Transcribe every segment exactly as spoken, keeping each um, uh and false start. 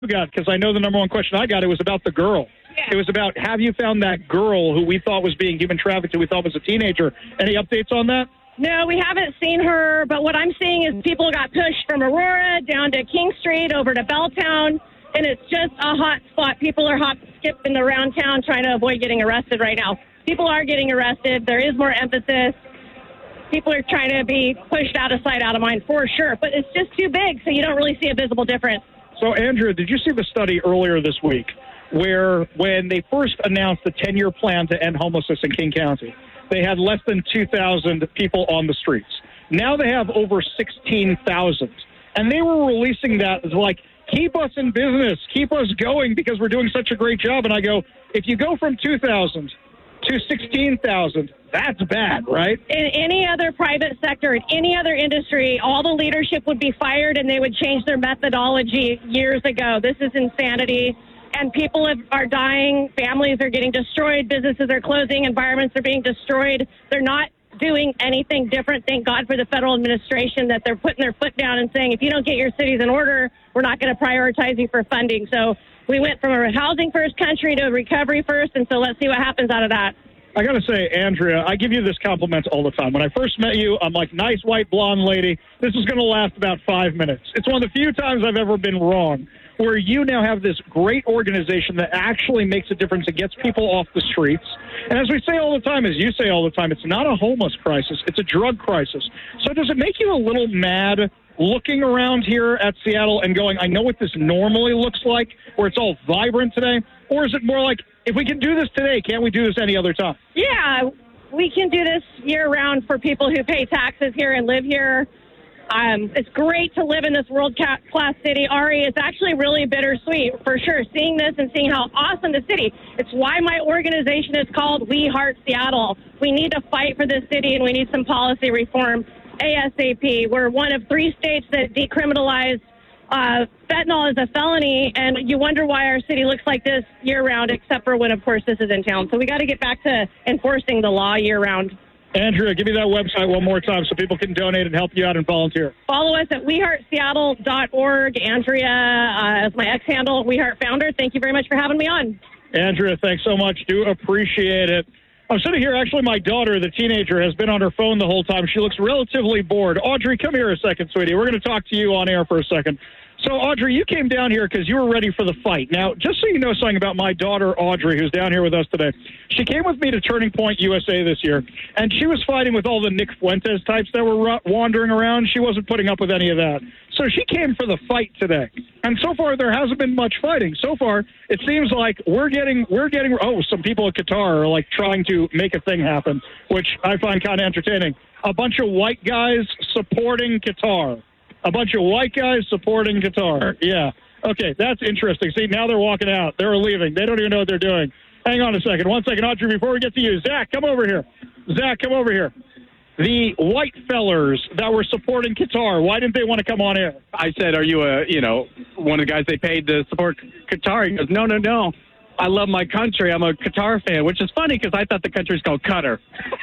got, because I know the number one question I got, it was about the girl. Yeah. It was about, have you found that girl who we thought was being human trafficked, who we thought was a teenager? Any updates on that? No, we haven't seen her, but what I'm seeing is people got pushed from Aurora down to King Street over to Belltown, and it's just a hot spot. People are hop skipping around town trying to avoid getting arrested right now. People are getting arrested. There is more emphasis. People are trying to be pushed out of sight, out of mind, for sure, but it's just too big, so you don't really see a visible difference. So, Andrea, did you see the study earlier this week where when they first announced the ten-year plan to end homelessness in King County, they had less than two thousand people on the streets? Now they have over sixteen thousand. And they were releasing that as like, keep us in business, keep us going because we're doing such a great job. And I go, if you go from two thousand to sixteen thousand, that's bad, right? In any other private sector, in any other industry, all the leadership would be fired and they would change their methodology years ago. This is insanity. And people have, are dying, families are getting destroyed, businesses are closing, environments are being destroyed. They're not doing anything different. Thank God for the federal administration that they're putting their foot down and saying, if you don't get your cities in order, we're not going to prioritize you for funding. So we went from a housing first country to a recovery first, and so let's see what happens out of that. I got to say, Andrea, I give you this compliment all the time. When I first met you, I'm like, nice white blonde lady. This is going to last about five minutes. It's one of the few times I've ever been wrong, where you now have this great organization that actually makes a difference and gets people off the streets. And as we say all the time, as you say all the time, it's not a homeless crisis, it's a drug crisis. So does it make you a little mad looking around here at Seattle and going, I know what this normally looks like, where it's all vibrant today? Or is it more like, if we can do this today, can't we do this any other time? Yeah, we can do this year-round for people who pay taxes here and live here. Um, it's great to live in this world-class city. Ari, it's actually really bittersweet, for sure, seeing this and seeing how awesome the city. It's why my organization is called We Heart Seattle. We need to fight for this city, and we need some policy reform ASAP. We're one of three states that decriminalized uh, fentanyl as a felony, and you wonder why our city looks like this year-round, except for when, of course, this is in town. So we got to get back to enforcing the law year-round. Andrea, give me that website one more time so people can donate and help you out and volunteer. Follow us at we heart seattle dot org. Andrea uh, is my ex-handle, We Heart founder. Thank you very much for having me on. Andrea, thanks so much. Do appreciate it. I'm sitting here. Actually, my daughter, the teenager, has been on her phone the whole time. She looks relatively bored. Audrey, come here a second, sweetie. We're going to talk to you on air for a second. So, Audrey, you came down here because you were ready for the fight. Now, just so you know something about my daughter, Audrey, who's down here with us today, she came with me to Turning Point U S A this year, and she was fighting with all the Nick Fuentes types that were wandering around. She wasn't putting up with any of that. So she came for the fight today. And so far, there hasn't been much fighting. So far, it seems like we're getting, we're getting, oh, some people at Qatar are like trying to make a thing happen, which I find kind of entertaining. A bunch of white guys supporting Qatar. A bunch of white guys supporting Qatar. Yeah. Okay, that's interesting. See, now they're walking out. They're leaving. They don't even know what they're doing. Hang on a second. One second, Audrey, before we get to you. Zach, come over here. Zach, come over here. The white fellers that were supporting Qatar, why didn't they want to come on air? I said, are you a, you know, one of the guys they paid to support Qatar? He goes, no, no, no. I love my country. I'm a Qatar fan, which is funny because I thought the country's called Qatar.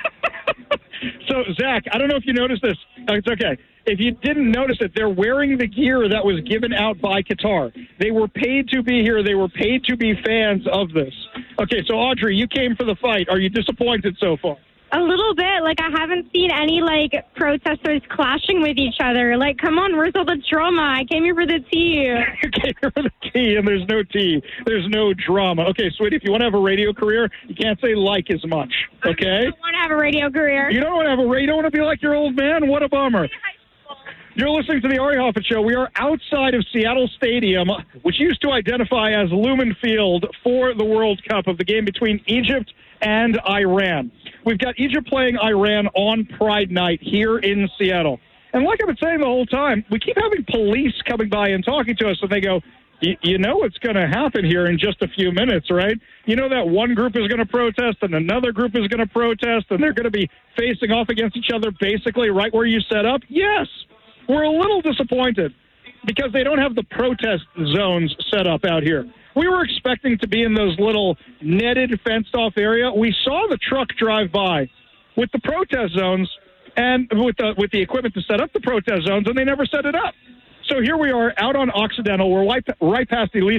So, Zach, I don't know if you noticed this. It's okay. If you didn't notice it, they're wearing the gear that was given out by Qatar. They were paid to be here. They were paid to be fans of this. Okay, so, Audrey, you came for the fight. Are you disappointed so far? A little bit. Like, I haven't seen any, like, protesters clashing with each other. Like, come on, where's all the drama? I came here for the tea. You came here for the tea, and there's no tea. There's no drama. Okay, sweetie, if you want to have a radio career, you can't say like as much, okay? I don't want to have a radio career. You don't want to have a radio. You don't want to be like your old man? What a bummer. You're listening to the Ari Hoffman Show. We are outside of Seattle Stadium, which used to identify as Lumen Field for the World Cup of the game between Egypt and Iran. We've got Egypt playing Iran on Pride Night here in Seattle. And like I've been saying the whole time, we keep having police coming by and talking to us, and they go, you know what's going to happen here in just a few minutes, right? You know that one group is going to protest and another group is going to protest, and they're going to be facing off against each other basically right where you set up? Yes. We're a little disappointed because they don't have the protest zones set up out here. We were expecting to be in those little netted, fenced-off area. We saw the truck drive by with the protest zones and with the with the equipment to set up the protest zones, and they never set it up. So here we are out on Occidental. We're right, right past the Elise